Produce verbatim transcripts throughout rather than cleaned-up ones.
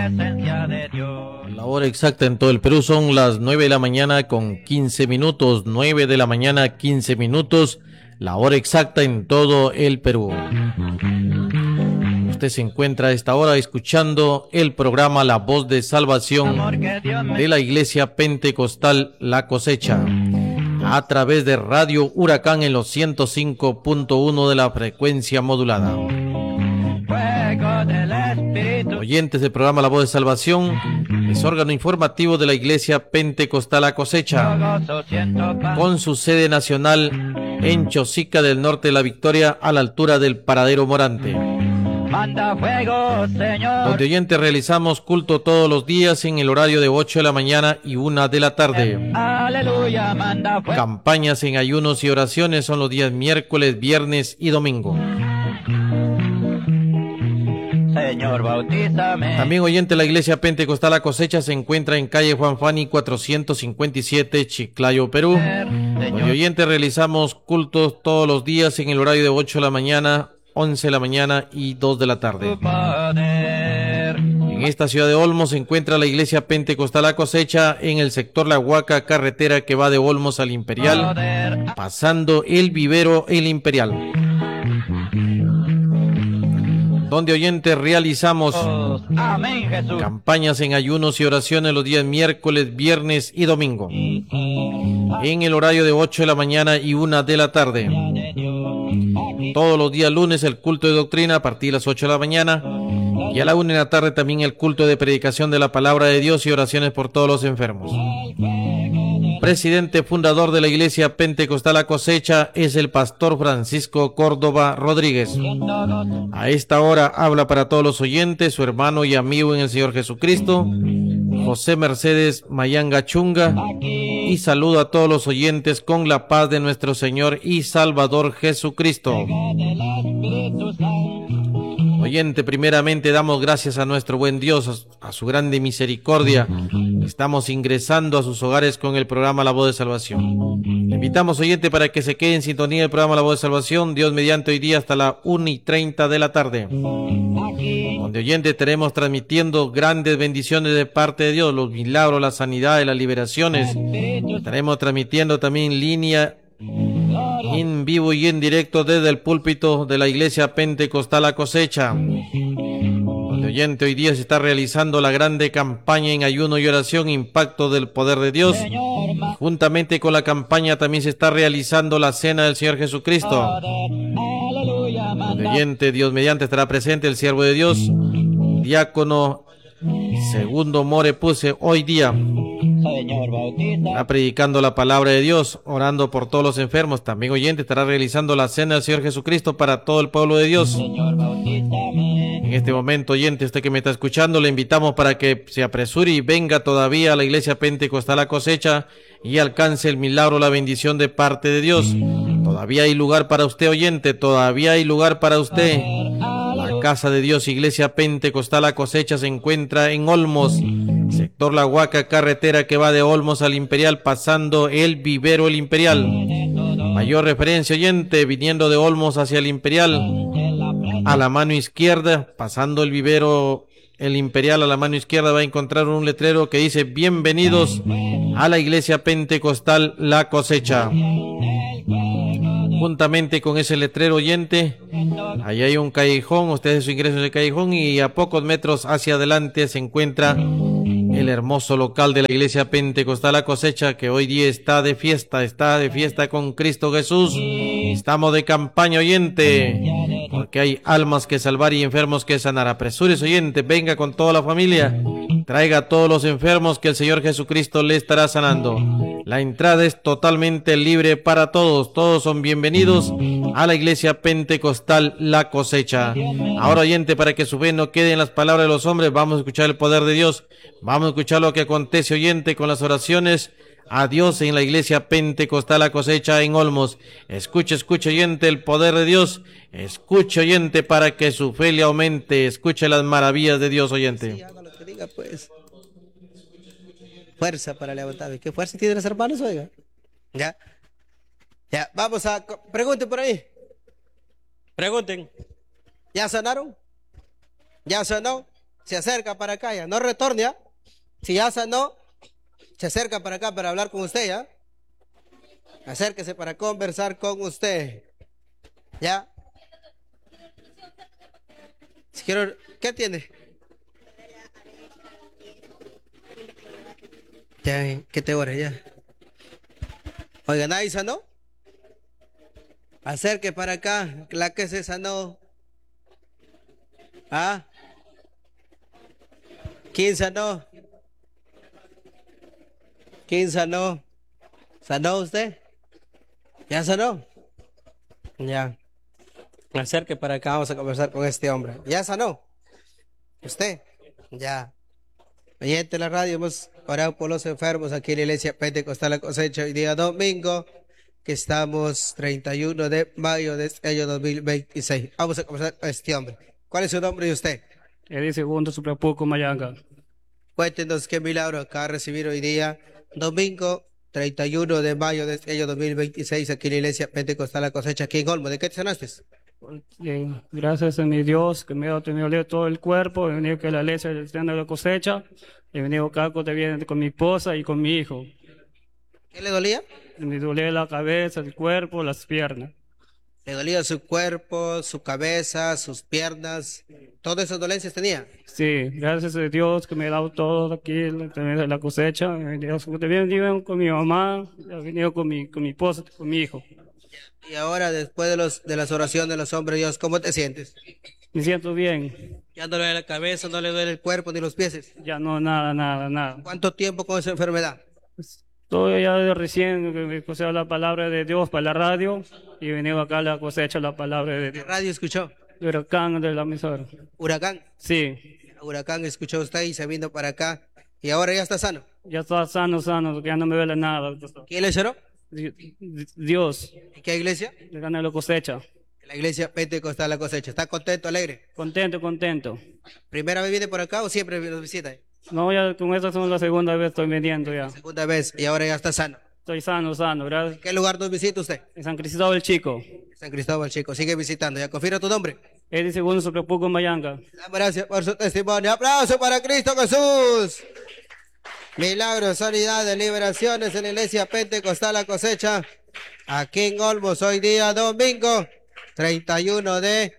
La hora exacta en todo el Perú son las nueve de la mañana con quince minutos, nueve de la mañana quince minutos, la hora exacta en todo el Perú. Usted se encuentra a esta hora escuchando el programa La Voz de Salvación de la Iglesia Pentecostal La Cosecha, a través de Radio Huracán en los ciento cinco punto uno de la frecuencia modulada. Oyentes del programa La Voz de Salvación, es órgano informativo de la Iglesia Pentecostal La Cosecha, con su sede nacional en Chosica del Norte de la Victoria, a la altura del Paradero Morante. Manda fuego, Señor. Donde oyentes realizamos culto todos los días en el horario de ocho de la mañana y una de la tarde. Aleluya, manda fuego. Campañas en ayunos y oraciones son los días miércoles, viernes y domingo. Señor, bautízame. También oyente, la Iglesia Pentecostal La Cosecha se encuentra en calle Juan Fani cuatrocientos cincuenta y siete, Chiclayo, Perú. Donde oyente realizamos cultos todos los días en el horario de ocho de la mañana, once de la mañana y dos de la tarde. En esta ciudad de Olmos se encuentra la Iglesia Pentecostal La Cosecha en el sector La Huaca, carretera que va de Olmos al Imperial, pasando el vivero El Imperial. Donde oyentes realizamos Amén, Jesús. Campañas en ayunos y oraciones los días miércoles, viernes y domingo, en el horario de ocho de la mañana y una de la tarde. Todos los días lunes el culto de doctrina a partir de las ocho de la mañana, y a la una de la tarde también el culto de predicación de la palabra de Dios y oraciones por todos los enfermos. Presidente fundador de la Iglesia Pentecostal La Cosecha es el pastor Francisco Córdoba Rodríguez. A esta hora habla para todos los oyentes su hermano y amigo en el Señor Jesucristo, José Mercedes Mayanga Chunga, y saludo a todos los oyentes con la paz de nuestro Señor y Salvador Jesucristo. Oyente, primeramente damos gracias a nuestro buen Dios, a su grande misericordia. Estamos ingresando a sus hogares con el programa La Voz de Salvación. Le invitamos, oyente, para que se quede en sintonía del programa La Voz de Salvación, Dios mediante, hoy día hasta la una y treinta de la tarde. Donde, oyente, estaremos transmitiendo grandes bendiciones de parte de Dios, los milagros, la sanidad, las liberaciones. Estaremos transmitiendo también en línea, en vivo y en directo desde el púlpito de la Iglesia Pentecostal La Cosecha, donde, oyente, hoy día se está realizando la grande campaña en ayuno y oración, Impacto del Poder de Dios. Juntamente con la campaña también se está realizando la Cena del Señor Jesucristo, donde, oyente, Dios mediante estará presente el siervo de Dios, diácono Segundo More Puse, hoy día estará predicando la palabra de Dios, orando por todos los enfermos. También, oyente, estará realizando la Cena del Señor Jesucristo para todo el pueblo de Dios. En este momento, oyente, usted que me está escuchando, le invitamos para que se apresure y venga todavía a la Iglesia Pentecostal La Cosecha y alcance el milagro, la bendición de parte de Dios. Todavía hay lugar para usted, oyente, todavía hay lugar para usted. La Casa de Dios, Iglesia Pentecostal La Cosecha, se encuentra en Olmos, sector La Huaca, carretera que va de Olmos al Imperial, pasando el vivero El Imperial. Mayor referencia, oyente, viniendo de Olmos hacia el Imperial, a la mano izquierda, pasando el vivero El Imperial, a la mano izquierda va a encontrar un letrero que dice: bienvenidos a la Iglesia Pentecostal La Cosecha. Juntamente con ese letrero, oyente, ahí hay un callejón, usted hace su ingreso en el callejón y a pocos metros hacia adelante se encuentra el hermoso local de la Iglesia Pentecostal La Cosecha, que hoy día está de fiesta, está de fiesta con Cristo Jesús. Estamos de campaña, oyente, porque hay almas que salvar y enfermos que sanar. Apresúrese, oyente, venga con toda la familia, traiga a todos los enfermos que el Señor Jesucristo le estará sanando. La entrada es totalmente libre para todos, todos son bienvenidos a la Iglesia Pentecostal La Cosecha. Ahora, oyente, para que su fe no quede en las palabras de los hombres, vamos a escuchar el poder de Dios, vamos a escuchar lo que acontece, oyente, con las oraciones a Dios en la Iglesia Pentecostal La Cosecha en Olmos. Escuche, escuche, oyente, el poder de Dios, escuche, oyente, para que su fe le aumente, escuche las maravillas de Dios, oyente. Sí, haga lo que diga, pues. Fuerza para levantarme. ¿Qué fuerza tienen los hermanos, oiga? Ya. Ya, vamos a... Pregunten por ahí. Pregunten. ¿Ya sanaron? ¿Ya sanó? se acerca para acá ya, no retorne ya. Si ya sanó, se acerca para acá para hablar con usted ya. Acérquese para conversar con usted. ¿Ya? Si quiero, ¿qué tiene? Ya, ¿qué te ore ya? Oiga, ¿nadie sanó? Acerque para acá, la que se sanó. ¿Ah? ¿Quién sanó? ¿Quién sanó? ¿Sanó usted? ¿Ya sanó? Ya. Acerque para acá, vamos a conversar con este hombre. ¿Ya sanó? ¿Usted? Ya. Oyente de la radio, hemos orado por los enfermos aquí en la iglesia Pentecostal La Cosecha hoy día domingo, que estamos treinta y uno de mayo de este año dos mil veintiséis. Vamos a conversar con este hombre. ¿Cuál es su nombre y usted? Eddie Segundo Suprapuco Mayanga. Cuéntenos qué milagro acaba de recibir hoy día domingo treinta y uno de mayo de este año dos mil veintiséis aquí en la iglesia Pentecostal La Cosecha aquí en Olmo. ¿De qué te sanaste? Eh, gracias a mi Dios que me ha tenido todo el cuerpo. He venido que la iglesia de la cosecha. He venido acá con, con mi esposa y con mi hijo. ¿Qué le dolía? Me dolía la cabeza, el cuerpo, las piernas. ¿Le dolía su cuerpo, su cabeza, sus piernas? ¿Todas esas dolencias tenía? Sí, gracias a Dios que me ha dado todo aquí en la cosecha. He venido, he venido con mi mamá, he venido con mi, con mi esposa, con mi hijo. Y ahora, después de, los, de las oraciones de los hombres de Dios, ¿cómo te sientes? Me siento bien. ¿Ya no le duele la cabeza, no le duele el cuerpo ni los pies? Ya no, nada, nada, nada. ¿Cuánto tiempo con esa enfermedad? Estoy ya de recién, me escuché la palabra de Dios para la radio y he venido acá a la cosecha la palabra de Dios. ¿Qué radio escuchó? Huracán de la emisora. ¿Huracán? Sí. Huracán escuchó usted y se vino para acá. ¿Y ahora ya está sano? Ya está sano, sano, que ya no me duele nada. ¿Quién le lloró? Dios. ¿Y qué iglesia? Le gana la cosecha. La iglesia Pentecostal La Cosecha. ¿Está contento, alegre? Contento, contento. ¿Primera vez viene por acá o siempre nos visita? No, ya con esta es la segunda vez estoy viniendo ya. Segunda vez y ahora ya está sano. Estoy sano, sano, gracias. ¿Qué lugar nos visita usted? En San Cristóbal Chico. San Cristóbal Chico. Sigue visitando. ¿Ya confirma tu nombre? Eddie Segundo Suprapuco Mayanga. Gracias por su testimonio. Aplauso para Cristo Jesús. Milagros, sanidades, liberaciones en la iglesia Pentecostal La Cosecha. Aquí en Olmos, hoy día domingo, treinta y uno de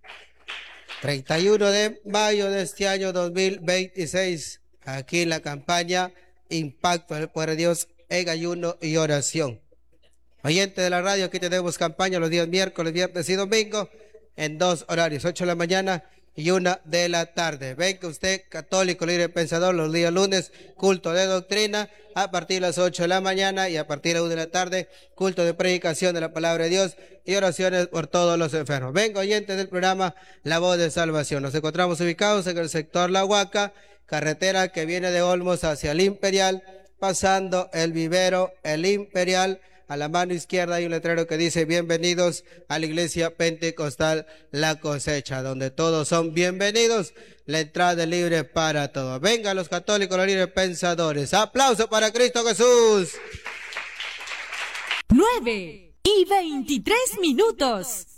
mayo de este año dos mil veintiséis. Aquí en la campaña Impacto del Poder de Dios en ayuno y oración. Oyente de la radio, aquí tenemos campaña los días miércoles, viernes y domingo en dos horarios, ocho de la mañana y una de la tarde. Venga usted, católico, libre pensador, los días lunes, culto de doctrina, a partir de las ocho de la mañana y a partir de la una de la tarde, culto de predicación de la palabra de Dios y oraciones por todos los enfermos. Venga, oyente del programa La Voz de Salvación. Nos encontramos ubicados en el sector La Huaca, carretera que viene de Olmos hacia el Imperial, pasando el vivero, el Imperial. A la mano izquierda hay un letrero que dice bienvenidos a la iglesia Pentecostal La Cosecha, donde todos son bienvenidos. La entrada es libre para todos. Vengan los católicos, los libres pensadores. Aplauso para Cristo Jesús. nueve y veintitrés minutos.